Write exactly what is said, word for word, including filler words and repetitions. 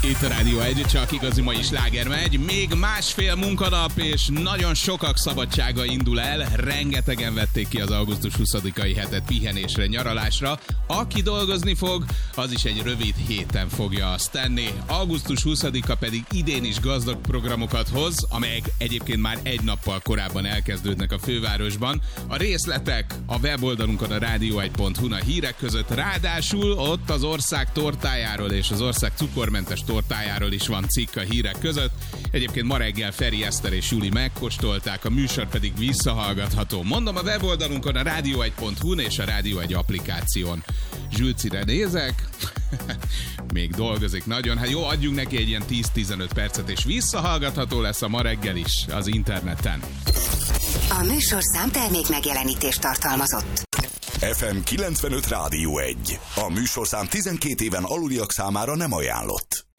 Itt a Rádió egy, csak igazi mai sláger megy. Még másfél munkanap és nagyon sokak szabadsága indul el. Rengetegen vették ki az augusztus huszadikai hetet pihenésre, nyaralásra. Aki dolgozni fog, az is egy rövid héten fogja azt tenni. augusztus huszadika pedig idén is gazdag programokat hoz, amelyek egyébként már egy nappal korábban elkezdődnek a fővárosban. A részletek a weboldalunkon, a rádió egy pont hu a hírek között. Ráadásul ott az ország tortájáról és az ország cukormentes tortájáról is van cikk a hírek között. Egyébként ma reggel Feri Eszter és Juli megkóstolták, a műsor pedig visszahallgatható. Mondom, a weboldalunkon, a rádió egy pont hu és a Rádió egy applikáción. Zsülcire nézek, még dolgozik nagyon. Hát jó, adjunk neki egy ilyen tíz-tizenöt percet, és visszahallgatható lesz a ma reggel is az interneten. A műsorszám termék megjelenítést tartalmazott. ef em kilencvenöt Rádió egy. A műsorszám tizenkét éven aluliak számára nem ajánlott.